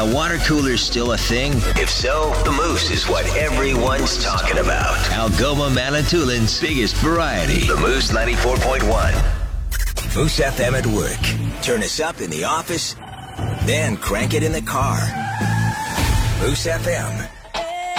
Are water coolers still a thing? If so, the Moose is what everyone's talking about. Algoma Manitoulin's biggest variety. The Moose 94.1. Moose FM at work. Turn us up in the office, then crank it in the car. Moose FM.